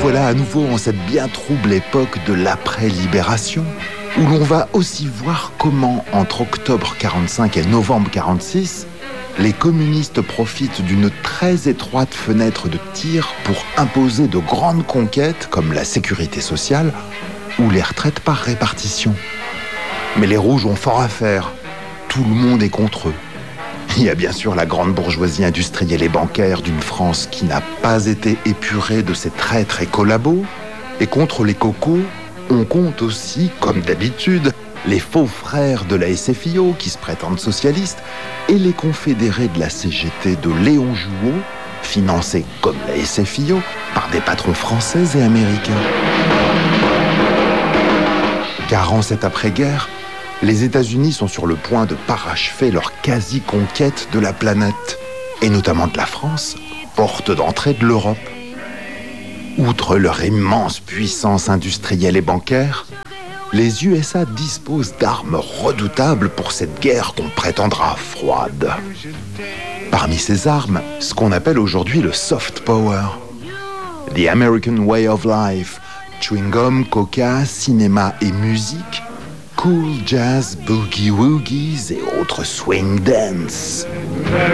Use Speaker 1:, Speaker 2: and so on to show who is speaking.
Speaker 1: voilà à nouveau en cette bien trouble époque de l'après-libération, où l'on va aussi voir comment, entre octobre 45 et novembre 46, les communistes profitent d'une très étroite fenêtre de tir pour imposer de grandes conquêtes comme la sécurité sociale ou les retraites par répartition. Mais les rouges ont fort à faire. Tout le monde est contre eux. Il y a bien sûr la grande bourgeoisie industrielle et bancaire d'une France qui n'a pas été épurée de ses traîtres et collabos. Et contre les cocos, on compte aussi, comme d'habitude, les faux frères de la SFIO qui se prétendent socialistes et les confédérés de la CGT de Léon Jouot, financés comme la SFIO par des patrons français et américains. Car en cette après-guerre, les États-Unis sont sur le point de parachever leur quasi-conquête de la planète, et notamment de la France, porte d'entrée de l'Europe. Outre leur immense puissance industrielle et bancaire, les USA disposent d'armes redoutables pour cette guerre qu'on prétendra froide. Parmi ces armes, ce qu'on appelle aujourd'hui le soft power. The American Way of Life, chewing-gum, coca, cinéma et musique, cool jazz, boogie-woogies et autres swing dance.